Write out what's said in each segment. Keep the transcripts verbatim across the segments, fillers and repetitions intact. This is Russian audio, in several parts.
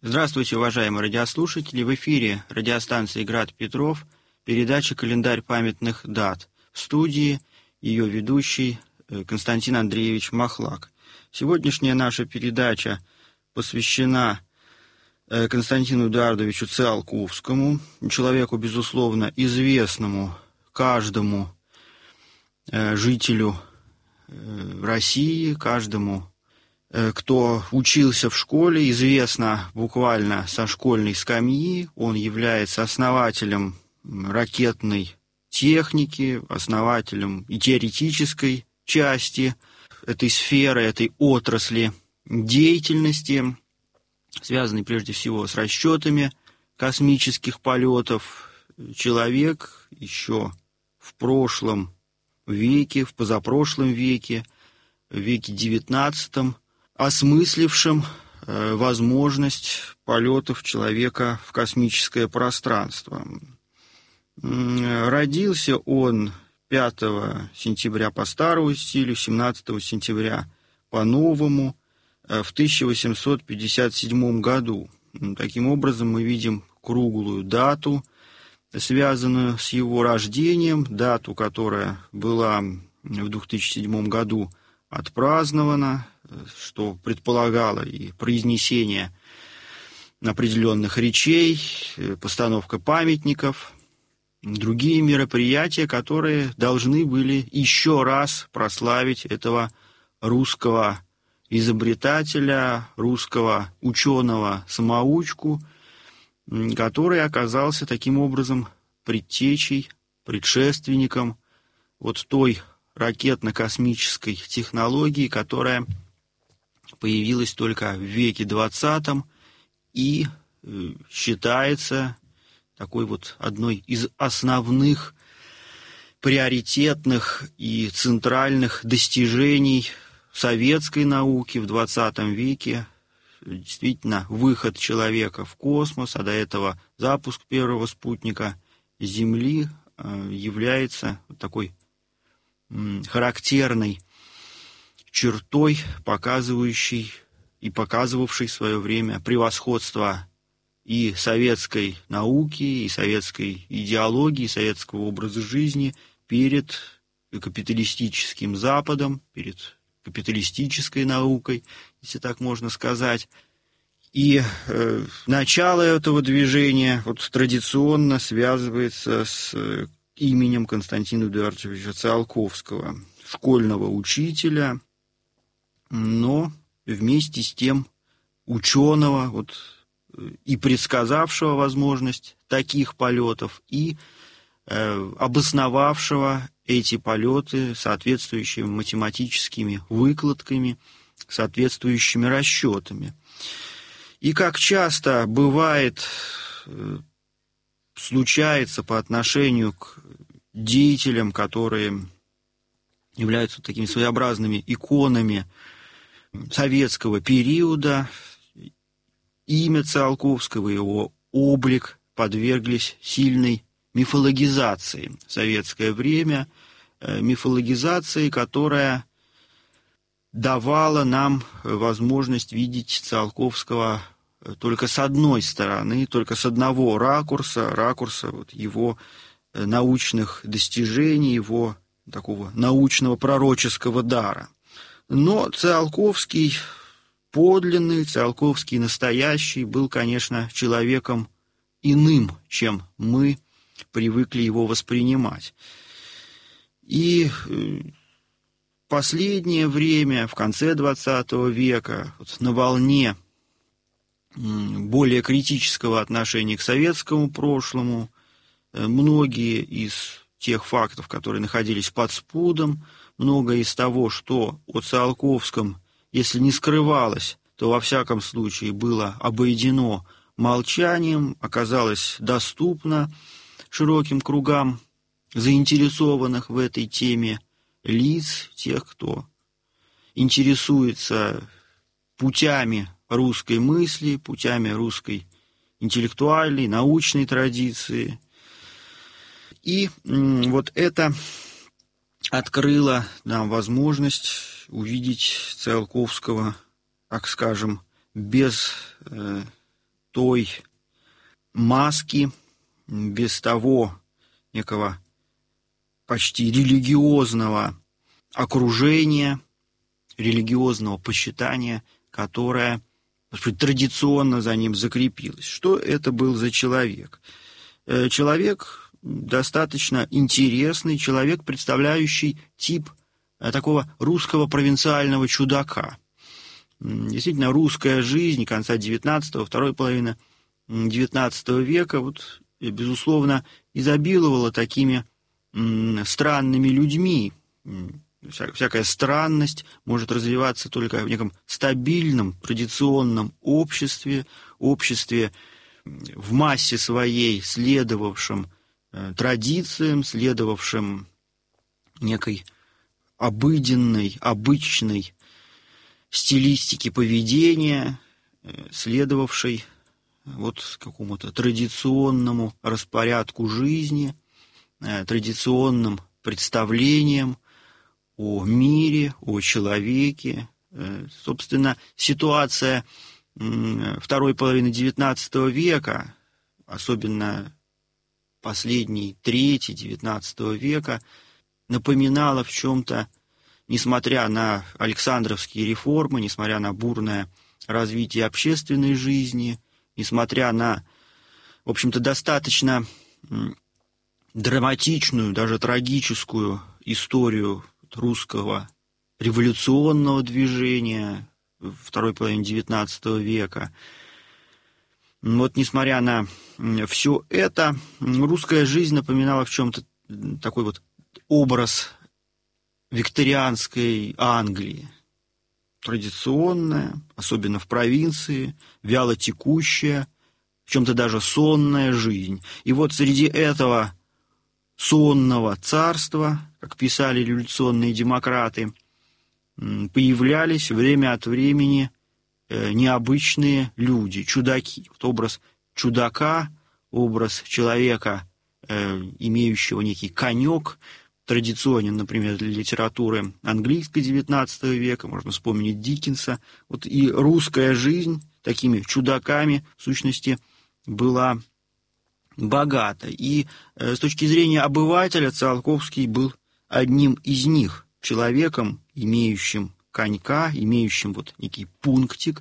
Здравствуйте, уважаемые радиослушатели! В эфире радиостанции «Град Петров», передача «Календарь памятных дат». В студии ее ведущий Константин Андреевич Махлак. Сегодняшняя наша передача посвящена Константину Эдуардовичу Циолковскому, человеку, безусловно, известному каждому жителю России, каждому, кто учился в школе, известно буквально со школьной скамьи. Он является основателем ракетной техники, основателем и теоретической части этой сферы, этой отрасли деятельности, связанной прежде всего с расчетами космических полетов. Человек еще в прошлом веке, в позапрошлом веке, в веке девятнадцатом, осмыслившим э, возможность полетов человека в космическое пространство. Родился он пятого сентября по старому стилю, семнадцатого сентября по новому, э, в тысяча восемьсот пятьдесят седьмом году. Таким образом, мы видим круглую дату, связанную с его рождением, дату, которая была в две тысячи седьмом году отпразднована, что предполагало и произнесение определенных речей, постановка памятников, другие мероприятия, которые должны были еще раз прославить этого русского изобретателя, русского ученого-самоучку, который оказался таким образом предтечей, предшественником вот той ракетно-космической технологии, которая появилась только в веке двадцатом и считается такой вот одной из основных приоритетных и центральных достижений советской науки в двадцатом веке. Действительно, выход человека в космос, а до этого запуск первого спутника Земли является такой характерной чертой, показывающей и показывавшей в свое время превосходство и советской науки, и советской идеологии, и советского образа жизни перед капиталистическим Западом, перед капиталистической наукой, если так можно сказать. И э, начало этого движения вот, традиционно связывается с именем Константина Эдуардовича Циолковского, школьного учителя, но вместе с тем ученого, вот, и предсказавшего возможность таких полетов, и э, обосновавшего эти полеты соответствующими математическими выкладками, соответствующими расчетами. И как часто бывает, э, случается по отношению к деятелям, которые являются такими своеобразными иконами советского периода, имя Циолковского, его облик подверглись сильной мифологизации в советское время, мифологизации, которая давала нам возможность видеть Циолковского только с одной стороны, только с одного ракурса, ракурса вот его научных достижений, его такого научного пророческого дара. Но Циолковский подлинный, Циолковский настоящий был, конечно, человеком иным, чем мы привыкли его воспринимать. И в последнее время, в конце двадцатого века, вот на волне более критического отношения к советскому прошлому, многие из тех фактов, которые находились под спудом, многое из того, что о Циолковском, если не скрывалось, то во всяком случае было обойдено молчанием, оказалось доступно широким кругам заинтересованных в этой теме лиц, тех, кто интересуется путями русской мысли, путями русской интеллектуальной, научной традиции. И вот это открыло нам возможность увидеть Циолковского, так скажем, без э, той маски, без того некого почти религиозного окружения, религиозного почитания, которое традиционно за ним закрепилось. Что это был за человек? Человек достаточно интересный, человек, представляющий тип такого русского провинциального чудака. Действительно, русская жизнь конца девятнадцатого, второй половины девятнадцатого века, вот, безусловно, изобиловала такими странными людьми. Всякая странность может развиваться только в неком стабильном, традиционном обществе, обществе в массе своей следовавшем традициям, следовавшем некой обыденной, обычной стилистике поведения, следовавшей вот какому-то традиционному распорядку жизни, традиционным представлениям о мире, о человеке. Собственно, ситуация второй половины девятнадцатого века, особенно последней трети девятнадцатого века, напоминала в чем-то, несмотря на Александровские реформы, несмотря на бурное развитие общественной жизни, несмотря на, в общем-то, достаточно драматичную, даже трагическую историю русского революционного движения второй половины девятнадцатого века. Вот несмотря на все это, русская жизнь напоминала в чем-то такой вот образ викторианской Англии. Традиционная, особенно в провинции, вялотекущая, в чем-то даже сонная жизнь. И вот среди этого сонного царства, как писали революционные демократы, появлялись время от времени необычные люди, чудаки. Вот образ чудака, образ человека, имеющего некий конек, традиционен, например, для литературы английской девятнадцатого века, можно вспомнить Диккенса. Вот и русская жизнь такими чудаками, в сущности, была богата. И э, с точки зрения обывателя Циолковский был одним из них, человеком, имеющим конька, имеющим вот некий пунктик.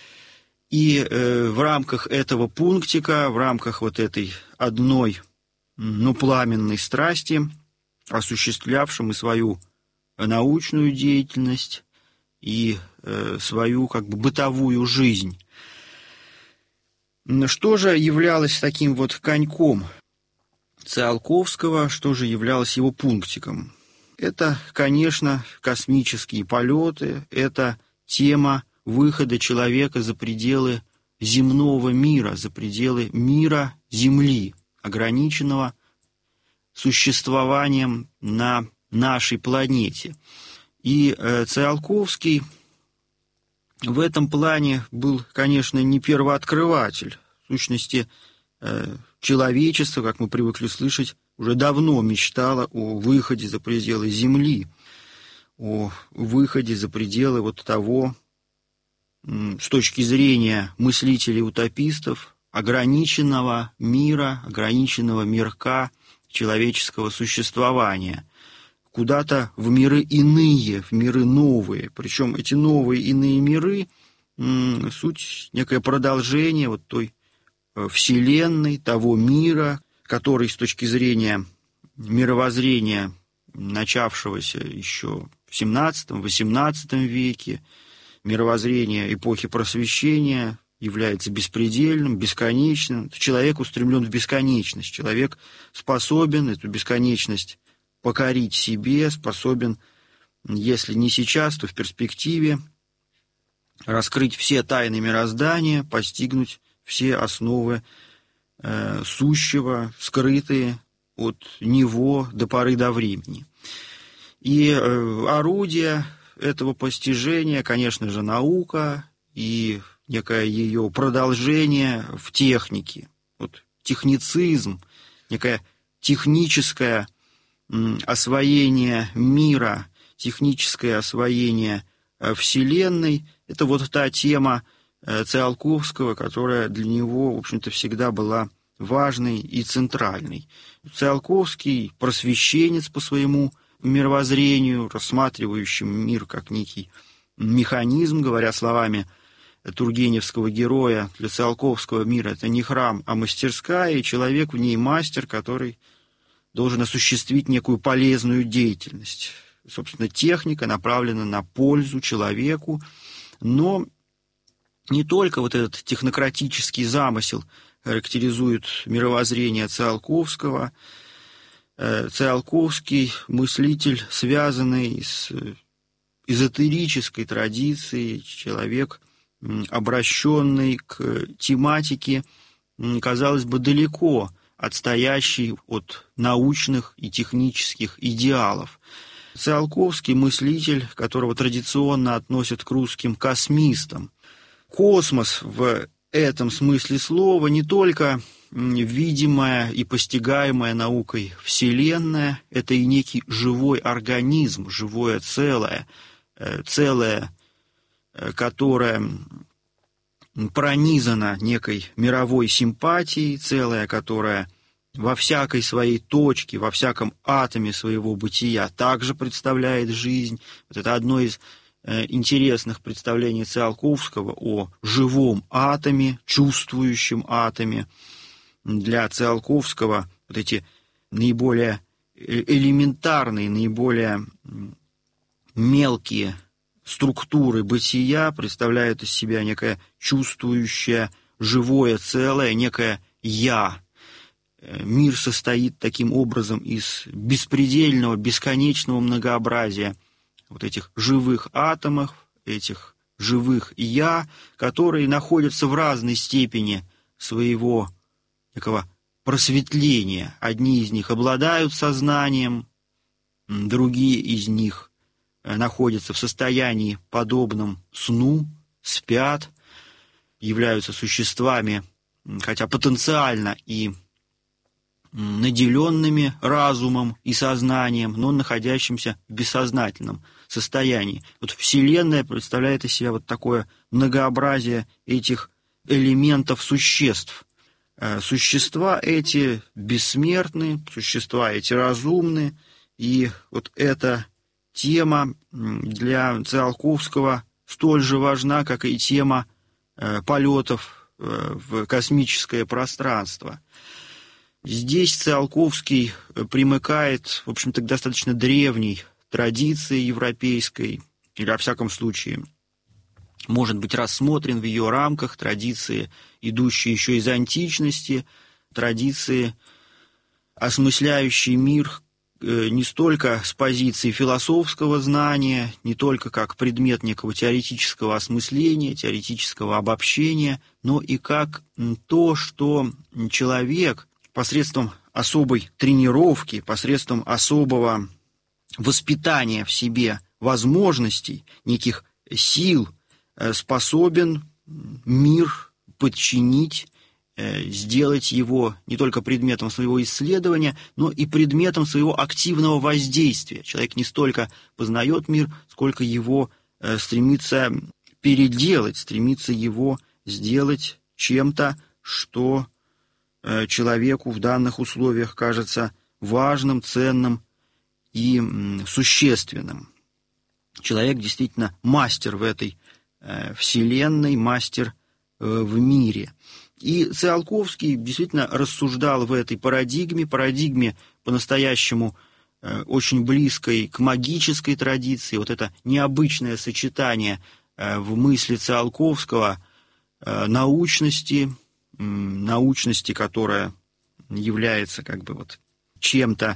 И э, в рамках этого пунктика, в рамках вот этой одной, ну, пламенной страсти, осуществлявшим и свою научную деятельность, и э, свою как бы бытовую жизнь. Что же являлось таким вот коньком Циолковского, что же являлось его пунктиком? Это, конечно, космические полеты, это тема выхода человека за пределы земного мира, за пределы мира Земли, ограниченного существованием на нашей планете. И э, Циолковский в этом плане был, конечно, не первооткрыватель. В сущности, э, человечество, как мы привыкли слышать, уже давно мечтало о выходе за пределы Земли, о выходе за пределы вот того, э, с точки зрения мыслителей-утопистов, ограниченного мира, ограниченного мирка человеческого существования, куда-то в миры иные, в миры новые. Причем эти новые иные миры м, суть некое продолжение вот той вселенной, того мира, который с точки зрения мировоззрения, начавшегося еще в семнадцатом-восемнадцатом веке, мировоззрение эпохи Просвещения, является беспредельным, бесконечным. Человек устремлен в бесконечность. Человек способен эту бесконечность покорить себе, способен, если не сейчас, то в перспективе, раскрыть все тайны мироздания, постигнуть все основы э, сущего, скрытые от него до поры до времени. И э, орудие этого постижения, конечно же, наука и некое ее продолжение в технике. Вот техницизм, некое техническое освоение мира, техническое освоение Вселенной. Это вот та тема, Циолковского, которая для него, в общем-то, всегда была важной и центральной. Циолковский просвещенец по своему мировоззрению, рассматривающим мир как некий механизм, говоря словами тургеневского героя, для Циолковского мир — это не храм, а мастерская, и человек в ней мастер, который должен осуществить некую полезную деятельность. Собственно, техника направлена на пользу человеку, но не только вот этот технократический замысел характеризует мировоззрение Циолковского. Циолковский мыслитель, связанный с эзотерической традицией, человек, обращенный к тематике, казалось бы, далеко отстоящий от научных и технических идеалов. Циолковский мыслитель, которого традиционно относят к русским космистам. Космос в этом смысле слова не только видимая и постигаемая наукой Вселенная, это и некий живой организм, живое целое, целое, которое пронизано некой мировой симпатией, целое, которое во всякой своей точке, во всяком атоме своего бытия также представляет жизнь. Вот это одно из интересных представлений Циолковского о живом атоме, чувствующем атоме. Для Циолковского вот эти наиболее элементарные, наиболее мелкие структуры бытия представляют из себя некое чувствующее живое целое, некое «я». Мир состоит таким образом из беспредельного, бесконечного многообразия вот этих живых атомов, этих живых «я», которые находятся в разной степени своего такого просветления. Одни из них обладают сознанием, другие из них находятся в состоянии, подобном сну, спят, являются существами, хотя потенциально и наделенными разумом и сознанием, но находящимся в бессознательном состоянии. Вот Вселенная представляет из себя вот такое многообразие этих элементов существ. Существа эти бессмертны, существа эти разумны, и вот эта тема для Циолковского столь же важна, как и тема полетов в космическое пространство. Здесь Циолковский примыкает, в общем-то, к достаточно древней традиции европейской, или, во всяком случае, может быть рассмотрен в ее рамках, традиции, идущие еще из античности, традиции, осмысляющие мир не столько с позиции философского знания, не только как предмет некого теоретического осмысления, теоретического обобщения, но и как то, что человек посредством особой тренировки, посредством особого воспитания в себе возможностей, неких сил, способен мир подчинить, сделать его не только предметом своего исследования, но и предметом своего активного воздействия. Человек не столько познает мир, сколько его стремится переделать, стремится его сделать чем-то, что человеку в данных условиях кажется важным, ценным и существенным. Человек действительно мастер в этой вселенной, мастер в мире. И Циолковский действительно рассуждал в этой парадигме, парадигме по-настоящему очень близкой к магической традиции. Вот это необычное сочетание в мысли Циолковского научности, научности, которая является как бы вот чем-то,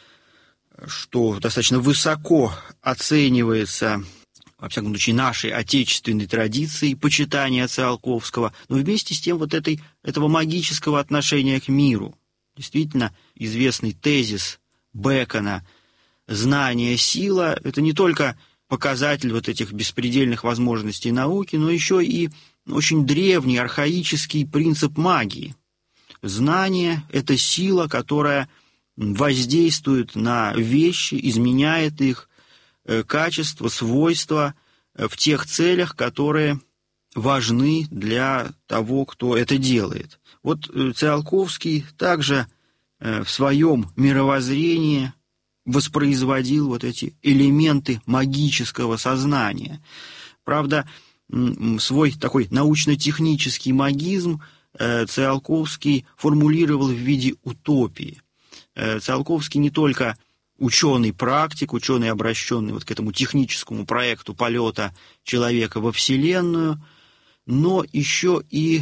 что достаточно высоко оценивается, во всяком случае, нашей отечественной традицией почитания Циолковского, но вместе с тем вот этой, этого магического отношения к миру. Действительно, известный тезис Бэкона «знание – сила» — это не только показатель вот этих беспредельных возможностей науки, но еще и очень древний, архаический принцип магии. Знание — это сила, которая воздействует на вещи, изменяет их качество, свойства в тех целях, которые важны для того, кто это делает. Вот Циолковский также в своем мировоззрении воспроизводил вот эти элементы магического сознания. Правда, свой такой научно-технический магизм Циолковский формулировал в виде утопии. Циолковский не только ученый-практик, ученый, обращенный вот к этому техническому проекту полета человека во Вселенную, но еще и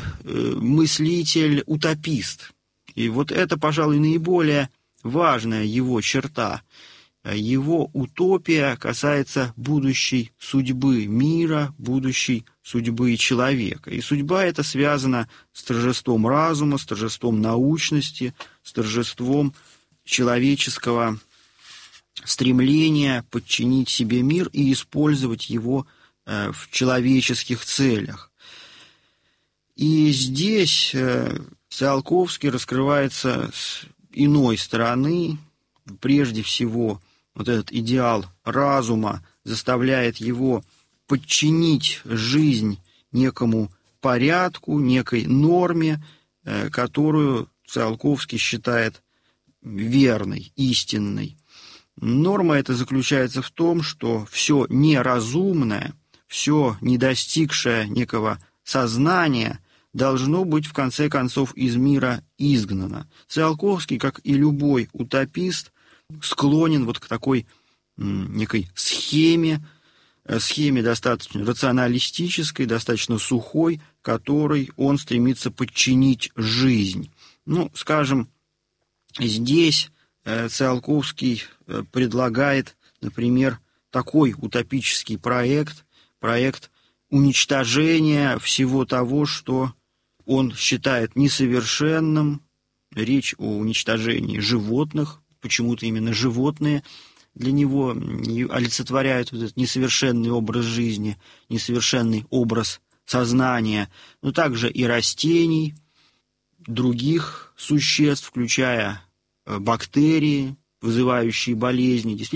мыслитель-утопист. И вот это, пожалуй, наиболее важная его черта. Его утопия касается будущей судьбы мира, будущей судьбы человека. И судьба эта связана с торжеством разума, с торжеством научности, с торжеством человеческого стремления подчинить себе мир и использовать его в человеческих целях. И здесь Циолковский раскрывается с иной стороны. Прежде всего, вот этот идеал разума заставляет его подчинить жизнь некому порядку, некой норме, которую Циолковский считает верной, истинной. Норма эта заключается в том, что все неразумное, все недостигшее некого сознания должно быть в конце концов из мира изгнано. Циолковский, как и любой утопист, склонен вот к такой некой схеме, схеме достаточно рационалистической, достаточно сухой, которой он стремится подчинить жизнь. Ну, скажем, здесь Циолковский предлагает, например, такой утопический проект, проект уничтожения всего того, что он считает несовершенным. Речь о уничтожении животных. Почему-то именно животные для него олицетворяют вот этот несовершенный образ жизни, несовершенный образ сознания, но также и растений, других существ, включая бактерии, вызывающие болезни.